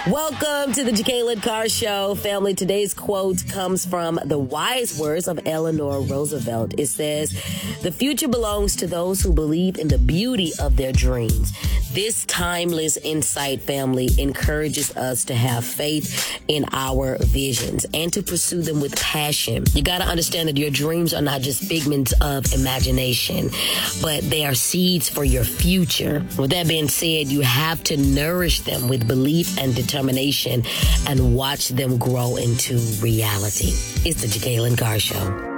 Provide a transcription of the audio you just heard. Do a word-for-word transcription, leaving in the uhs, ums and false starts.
Welcome to the Jacqueline Carr Show. Family, today's quote comes from the wise words of Eleanor Roosevelt. It says, "The future belongs to those who believe in the beauty of their dreams." This timeless insight, family, encourages us to have faith in our visions and to pursue them with passion. You got to understand that your dreams are not just figments of imagination, but they are seeds for your future. With that being said, you have to nourish them with belief and determination and watch them grow into reality. It's the Jacqueline Carr Show.